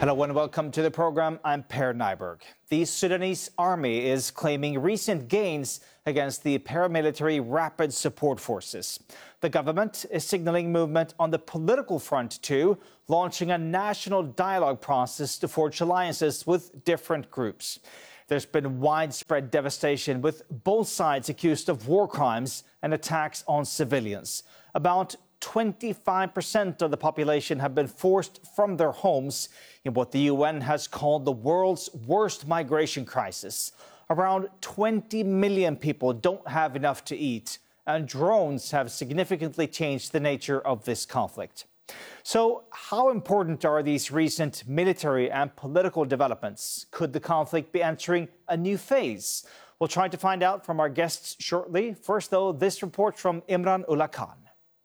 Hello and welcome to the program. I'm Per Nyberg. The Sudanese army is claiming recent gains against the paramilitary Rapid Support Forces. The government is signaling movement on the political front too, launching a national dialogue process to forge alliances with different groups. There's been widespread devastation with both sides accused of war crimes and attacks on civilians. About 25% of the population have been forced from their homes in what the UN has called the world's worst migration crisis. Around 20 million people don't have enough to eat, and drones have significantly changed the nature of this conflict. So how important are these recent military and political developments? Could the conflict be entering a new phase? We'll try to find out from our guests shortly. First, though, this report from Imran Ullah Khan.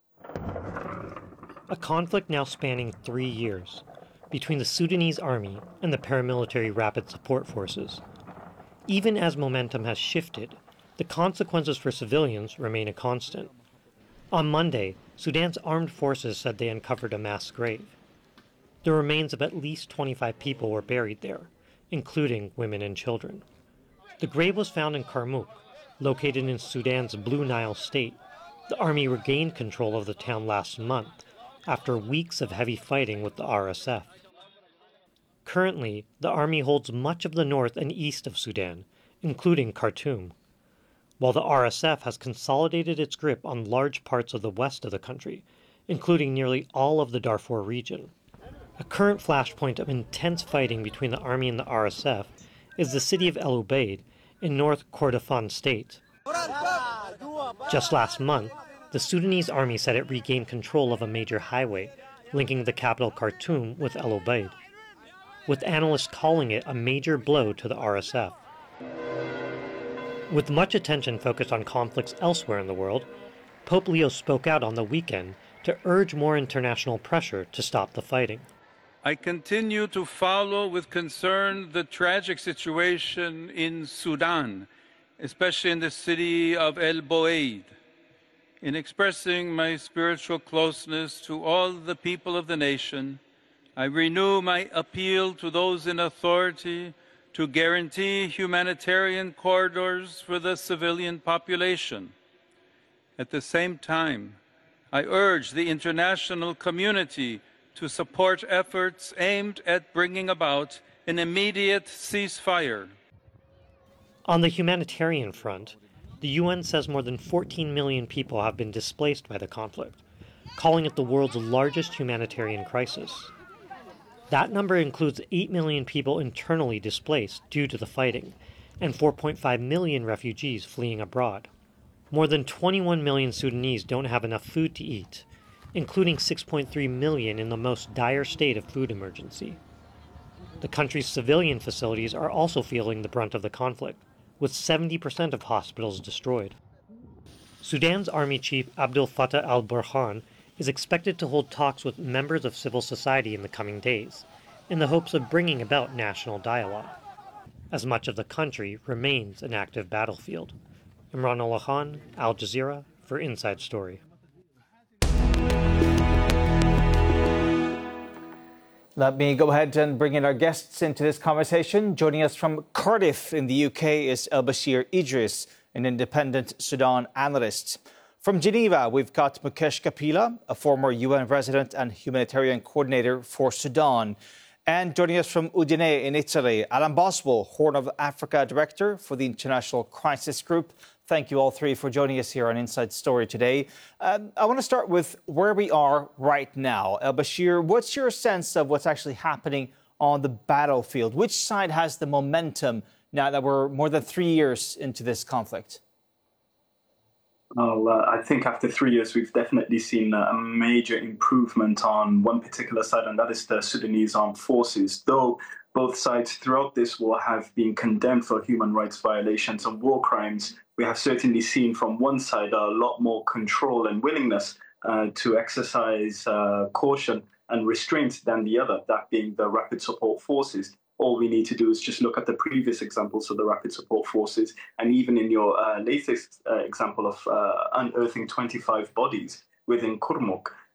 A conflict now spanning 3 years between the Sudanese army and the paramilitary Rapid Support Forces. Even as momentum has shifted, the consequences for civilians remain a constant. On Monday, Sudan's armed forces said they uncovered a mass grave. The remains of at least 25 people were buried there, including women and children. The grave was found in Kurmuk, located in Sudan's Blue Nile state. The army regained control of the town last month after weeks of heavy fighting with the RSF. Currently, the army holds much of the north and east of Sudan, including Khartoum, while the RSF has consolidated its grip on large parts of the west of the country, including nearly all of the Darfur region. A current flashpoint of intense fighting between the army and the RSF is the city of El Ubaid in North Kordofan state. Just last month, the Sudanese army said it regained control of a major highway linking the capital Khartoum with El Ubaid, with analysts calling it a major blow to the RSF. With much attention focused on conflicts elsewhere in the world, Pope Leo spoke out on the weekend to urge more international pressure to stop the fighting. I continue to follow with concern the tragic situation in Sudan, especially in the city of El Ubaid. In expressing my spiritual closeness to all the people of the nation, I renew my appeal to those in authority to guarantee humanitarian corridors for the civilian population. At the same time, I urge the international community to support efforts aimed at bringing about an immediate ceasefire. On the humanitarian front, the UN says more than 14 million people have been displaced by the conflict, calling it the world's largest humanitarian crisis. That number includes 8 million people internally displaced due to the fighting, and 4.5 million refugees fleeing abroad. More than 21 million Sudanese don't have enough food to eat, including 6.3 million in the most dire state of food emergency. The country's civilian facilities are also feeling the brunt of the conflict, with 70% of hospitals destroyed. Sudan's Army Chief Abdel Fattah al-Burhan is expected to hold talks with members of civil society in the coming days, in the hopes of bringing about national dialogue, as much of the country remains an active battlefield. Imran Ullah Khan, Al Jazeera, for Inside Story. Let me go ahead and bring in our guests into this conversation. Joining us from Cardiff in the UK is El-Bashir Idris, an independent Sudan analyst. From Geneva, we've got Mukesh Kapila, a former UN resident and humanitarian coordinator for Sudan. And joining us from Udine in Italy, Alan Boswell, Horn of Africa Director for the International Crisis Group. Thank you all three for joining us here on Inside Story today. I want to start with where we are right now. El-Bashir, what's your sense of what's actually happening on the battlefield? Which side has the momentum now that we're more than 3 years into this conflict? Well, I think after 3 years, we've definitely seen a major improvement on one particular side, and that is the Sudanese armed forces. Though both sides throughout this war have been condemned for human rights violations and war crimes, we have certainly seen from one side a lot more control and willingness to exercise caution and restraint than the other, that being the Rapid Support Forces. All we need to do is just look at the previous examples of the Rapid Support Forces, and even in your latest example of unearthing 25 bodies within Kurmuk,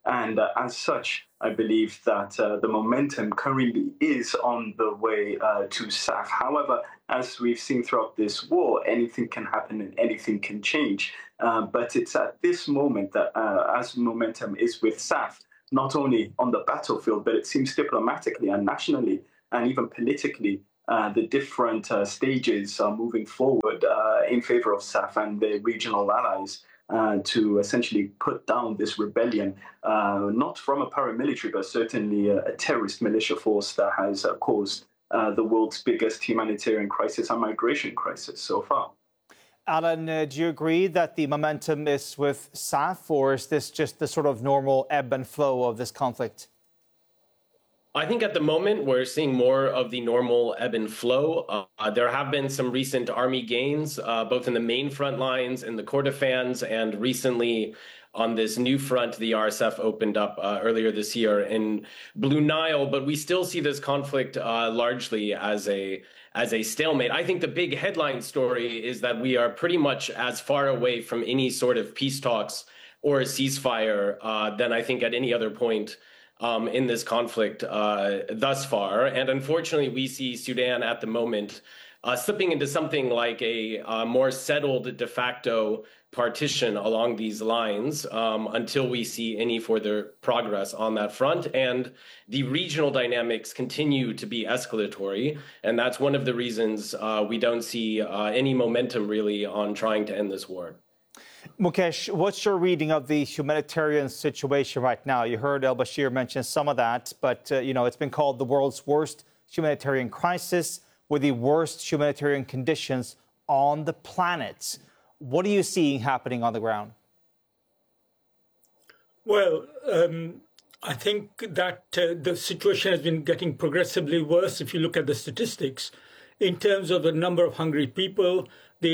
And as such, I believe that the momentum currently is on the way to SAF. However, as we've seen throughout this war, anything can happen and anything can change. But it's at this moment that as momentum is with SAF, not only on the battlefield, but it seems diplomatically and nationally and even politically, the different stages are moving forward in favor of SAF and their regional allies to essentially put down this rebellion, not from a paramilitary, but certainly a terrorist militia force that has caused the world's biggest humanitarian crisis and migration crisis so far. Alan, do you agree that the momentum is with SAF, or is this just the sort of normal ebb and flow of this conflict? I think at the moment we're seeing more of the normal ebb and flow. There have been some recent army gains, both in the main front lines, in the Kordofans, and recently on this new front the RSF opened up earlier this year in Blue Nile. But we still see this conflict largely as a stalemate. I think the big headline story is that we are pretty much as far away from any sort of peace talks or a ceasefire than I think at any other point in this conflict thus far. And unfortunately, we see Sudan at the moment slipping into something like a more settled de facto partition along these lines until we see any further progress on that front. And the regional dynamics continue to be escalatory. And that's one of the reasons we don't see any momentum really on trying to end this war. Mukesh, what's your reading of the humanitarian situation right now? You heard El-Bashir mention some of that, but, it's been called the world's worst humanitarian crisis with the worst humanitarian conditions on the planet. What are you seeing happening on the ground? Well, I think that the situation has been getting progressively worse if you look at the statistics in terms of the number of hungry people,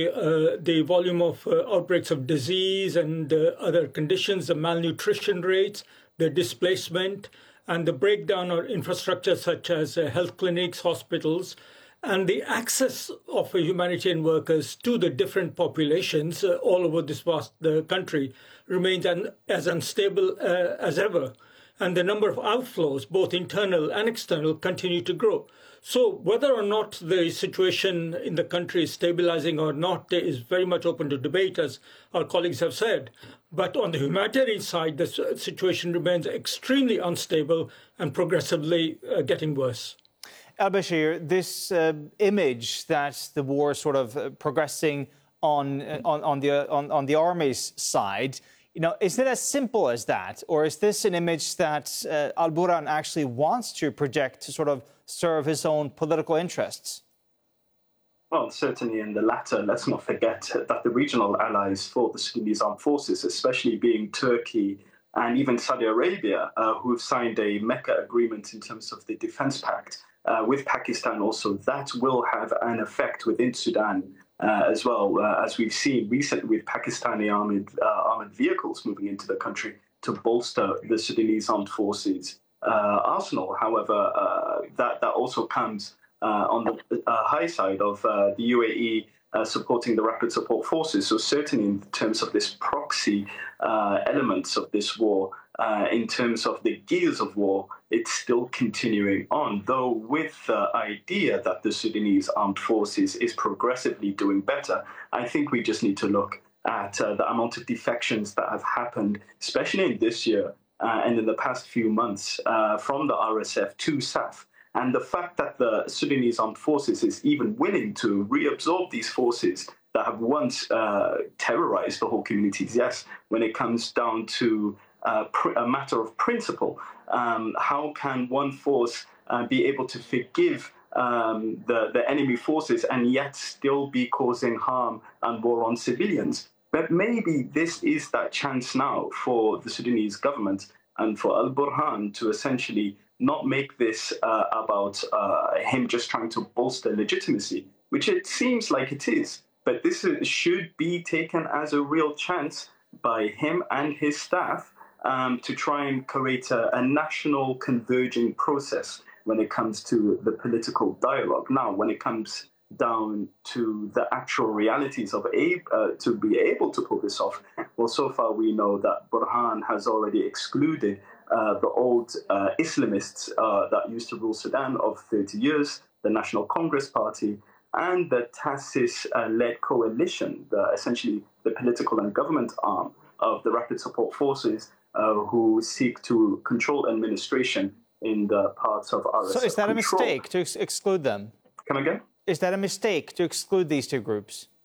the volume of outbreaks of disease and other conditions, the malnutrition rates, the displacement, and the breakdown of infrastructure such as health clinics, hospitals, and the access of humanitarian workers to the different populations all over this vast country remains as unstable as ever. And the number of outflows, both internal and external, continue to grow. So whether or not the situation in the country is stabilizing or not is very much open to debate, as our colleagues have said. But on the humanitarian side, the situation remains extremely unstable and progressively getting worse. El-Bashir, this image that the war is sort of progressing on the army's side, is it as simple as that? Or is this an image that Al-Burhan actually wants to project to sort of serve his own political interests? Well, certainly in the latter, let's not forget that the regional allies for the Sudanese armed forces, especially being Turkey and even Saudi Arabia, who've signed a Mecca agreement in terms of the defense pact with Pakistan also, that will have an effect within Sudan as well, as we've seen recently with Pakistani armored vehicles moving into the country to bolster the Sudanese armed forces arsenal. However, that also comes on the high side of the UAE supporting the rapid support forces. So certainly in terms of this proxy elements of this war, in terms of the gears of war, it's still continuing on, though with the idea that the Sudanese armed forces is progressively doing better. I think we just need to look at the amount of defections that have happened, especially in this year and in the past few months, from the RSF to SAF. And the fact that the Sudanese armed forces is even willing to reabsorb these forces that have once terrorized the whole communities. Yes, when it comes down to a matter of principle, how can one force be able to forgive the enemy forces and yet still be causing harm and war on civilians? But maybe this is that chance now for the Sudanese government and for Al-Burhan to essentially not make this about him just trying to bolster legitimacy, which it seems like it is. But this should be taken as a real chance by him and his staff to try and create a national converging process when it comes to the political dialogue. Now, when it comes down to the actual realities of to be able to pull this off, Well, so far we know that Burhan has already excluded the old Islamists that used to rule Sudan of 30 years, the National Congress Party, and the TASIS-led coalition, essentially the political and government arm of the Rapid Support Forces, who seek to control administration in the parts of RSF. So is that a mistake to exclude them? Come again? Is that a mistake to exclude these two groups?